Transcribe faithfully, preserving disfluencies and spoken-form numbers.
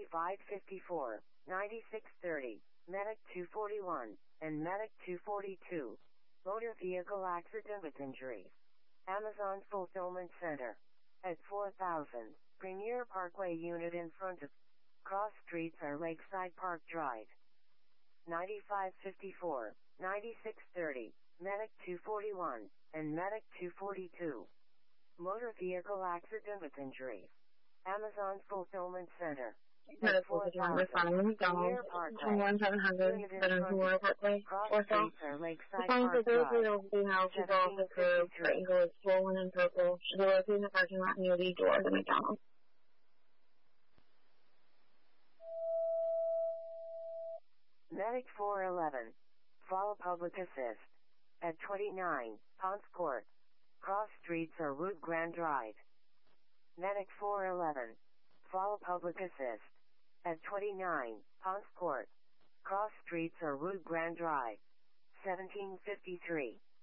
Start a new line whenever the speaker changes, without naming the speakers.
ninety-five fifty-four, ninety-six thirty, Medic two forty-one, and Medic two forty-two. Motor vehicle accident with injuries. Amazon Fulfillment Center. At four thousand, Premier Parkway unit in front of. Cross streets are Lakeside Park Drive. ninety-five fifty-four, ninety-six thirty, Medic two forty-one, and Medic two forty-two. Motor vehicle accident with injuries. Amazon Fulfillment Center.
Medical Department following McDonald's, twenty-one seven hundred, Veterans Memorial Parkway, Warsaw. The signs of those who will be now resolved as curved, triangle is swollen and purple, should be located in the parking lot near the door of the McDonald's.
Medic four eleven. Follow public assist. At twenty-nine, Ponce Court. Cross streets are Route Grand Drive. Medic four eleven. Follow public assist. At twenty-nine, Ponce Court. Cross streets are Route Grand Drive. seventeen fifty-three,